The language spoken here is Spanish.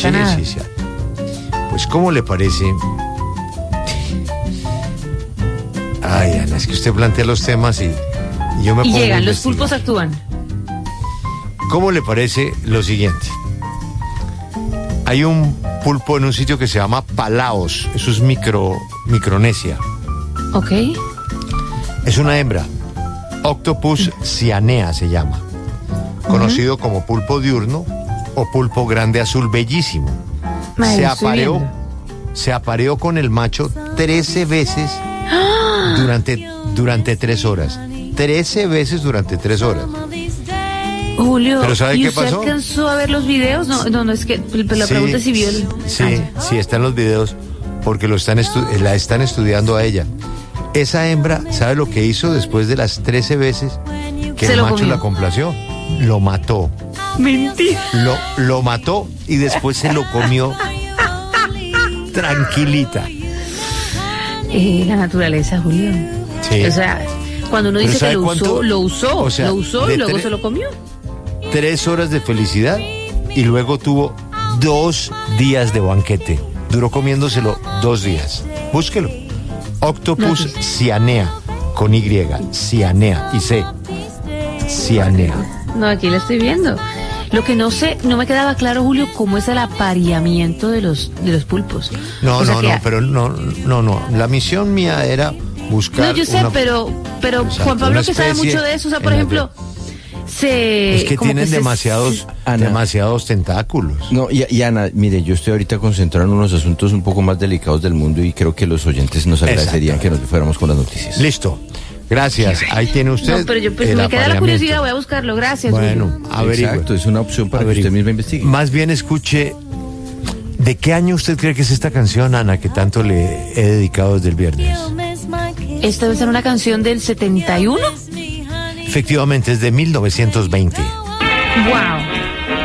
pasa nada. Sí. Pues, ¿cómo le parece? Ay, Ana, es que usted plantea los temas y yo me pongo a llegan, los investigar. pulpos actúan. ¿Cómo le parece lo siguiente? Hay un pulpo en un sitio que se llama Palaos, eso es Micronesia. Ok. Es una hembra, Octopus cyanea se llama, conocido como pulpo diurno o pulpo grande azul bellísimo. Ay, estoy viendo. Se apareó con el macho 13 veces durante 3 horas. 13 veces durante 3 horas. Julio, ¿Pero sabe ¿y qué usted pasó? alcanzó a ver los videos? No, es que la pregunta es si vio el... Sí, están los videos porque la están estudiando a ella. Esa hembra, ¿sabe lo que hizo después de las 13 veces que Se el lo macho comió. la complació? Lo mató. Mentira. Lo mató y después se lo comió tranquilita. La naturaleza, Julio. Sí. O sea, cuando uno Pero dice que ¿sabe lo cuánto? usó, lo usó, O sea, lo usó de y luego tre- se lo comió. 3 horas de felicidad y luego tuvo 2 días de banquete. Duró comiéndoselo 2 días. Búsquelo. Octopus cyanea, con Y, cyanea, y C. Cyanea. No, aquí la estoy viendo. Lo que no sé, no me quedaba claro, Julio, cómo es el apareamiento de los pulpos. No, O sea que- pero no. La misión mía era buscar. No, yo sé, una- pero Exacto, Juan Pablo una que sabe especie mucho de eso, o sea, por en la ejemplo, se... Es que como tienen se- Ana. demasiados tentáculos. No, y Ana, mire, yo estoy ahorita concentrado en unos asuntos un poco más delicados del mundo y creo que los oyentes nos agradecerían que nos fuéramos con las noticias. Listo. Gracias. Ahí tiene usted. No, pero yo pues, el me queda la apareamiento. curiosidad, voy a buscarlo, gracias, Bueno, Julio. averigüe. Exacto, es una opción para que Averigüe. usted misma investigue. Más bien escuche. ¿De qué año usted cree que es esta canción, Ana, que tanto le he dedicado desde el viernes? Esta debe ser una canción del 71. Efectivamente, es de 1920. Wow.